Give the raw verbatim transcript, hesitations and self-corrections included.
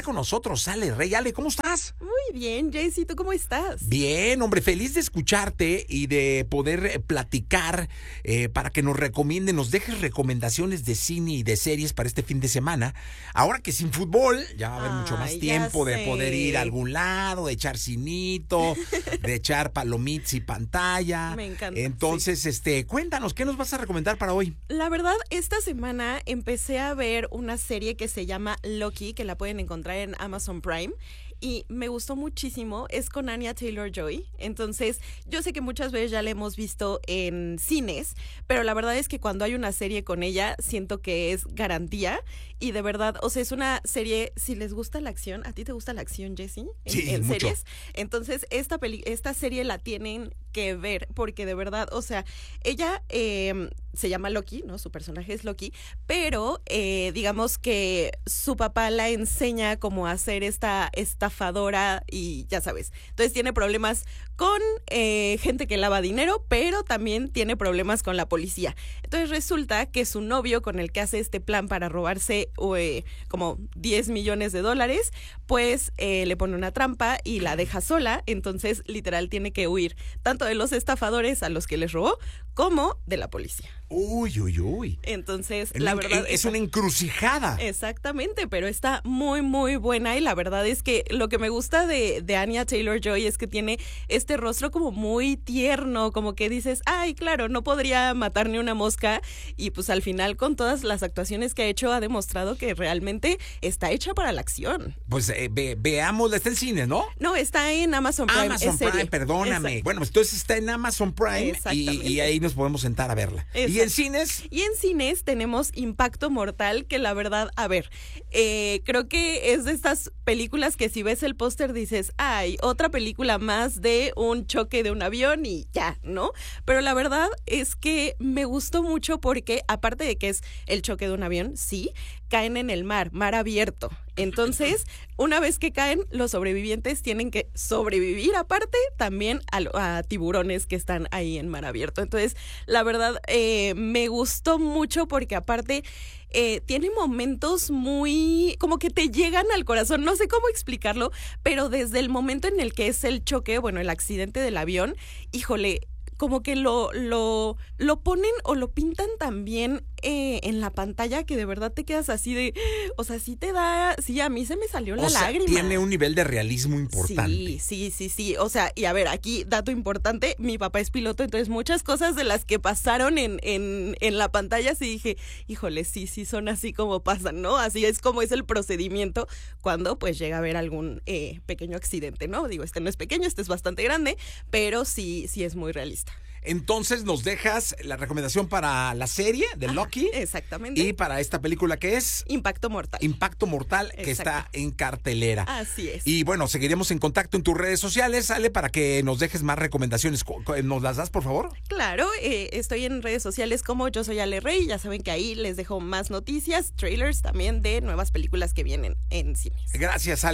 está con nosotros Ale Rey. Ale, ¿cómo estás? Muy bien, Jessy, ¿tú cómo estás? Bien, hombre, feliz de escucharte y de poder eh, platicar eh, para que nos recomienden, nos dejes recomendaciones de cine y de series para este fin de semana. Ahora que sin fútbol ya va a haber Ay, mucho más tiempo de poder ir a algún lado, de echar cinito, de echar palomitas y pantalla. Me encanta. Entonces, sí. este, cuéntanos, ¿qué nos vas a recomendar para hoy? La verdad, esta semana empecé a ver una serie que se llama Loki, que la pueden encontrar en Amazon Prime. Y me gustó muchísimo, es con Anya Taylor-Joy. Entonces, yo sé que muchas veces ya la hemos visto en cines, pero la verdad es que cuando hay una serie con ella, siento que es garantía. Y de verdad, o sea, es una serie, si les gusta la acción, ¿a ti te gusta la acción, Jessy? En, sí, en mucho. series. Entonces, esta, peli esta serie la tienen que ver, porque de verdad, o sea, ella eh, se llama Loki, ¿no? Su personaje es Loki, pero eh, digamos que su papá la enseña como a hacer esta estafadora y ya sabes. Entonces tiene problemas con eh, gente que lava dinero, pero también tiene problemas con la policía. Entonces resulta que su novio con el que hace este plan para robarse eh, como diez millones de dólares, pues eh, le pone una trampa y la deja sola. Entonces literal tiene que huir tanto de los estafadores a los que les robó como de la policía. Uy, uy, uy. Entonces, el, la verdad... Es una encrucijada. Exactamente, pero está muy, muy buena y la verdad es que lo que me gusta de, de Anya Taylor-Joy es que tiene este rostro como muy tierno, como que dices, ay, claro, no podría matar ni una mosca y pues al final con todas las actuaciones que ha hecho ha demostrado que realmente está hecha para la acción. Pues eh, ve, veámosla, está en cines, ¿no? No, está en Amazon Prime. Amazon Prime, perdóname. Exacto. Bueno, pues entonces está en Amazon Prime y, y ahí nos podemos sentar a verla. Exacto. ¿Y en cines? Y en cines tenemos Impacto Mortal, que la verdad, a ver, eh, creo que es de estas películas que si ves el póster dices, ay, otra película más de un choque de un avión y ya, ¿no? Pero la verdad es que me gustó mucho porque, aparte de que es el choque de un avión, sí, caen en el mar, mar abierto. Entonces, una vez que caen, los sobrevivientes tienen que sobrevivir aparte también a, a tiburones que están ahí en mar abierto. Entonces, la verdad, eh, me gustó mucho porque aparte eh, tiene momentos muy, como que te llegan al corazón. No sé cómo explicarlo, pero desde el momento en el que es el choque, bueno, el accidente del avión, híjole, como que lo, lo, lo ponen o lo pintan tan bien eh, en la pantalla que de verdad te quedas así de, o sea, sí te da, sí, a mí se me salió la o sea, lágrima. Tiene un nivel de realismo importante. Sí, sí, sí, sí, o sea, y a ver, aquí, dato importante, mi papá es piloto, entonces muchas cosas de las que pasaron en, en, en la pantalla sí dije, híjole, sí, sí son así como pasan, ¿no? Así es como es el procedimiento cuando pues llega a haber algún eh, pequeño accidente, ¿no? Digo, este no es pequeño, este es bastante grande, pero sí, sí es muy realista. Entonces nos dejas la recomendación para la serie de Ajá, Loki. Exactamente. Y para esta película que es Impacto Mortal. Impacto Mortal, Exacto. que está en cartelera. Así es. Y bueno, seguiremos en contacto en tus redes sociales, Ale, para que nos dejes más recomendaciones. ¿Nos las das, por favor? Claro, eh, estoy en redes sociales como Yo Soy Ale Rey. Ya saben que ahí les dejo más noticias, trailers también de nuevas películas que vienen en cines. Gracias, Ale.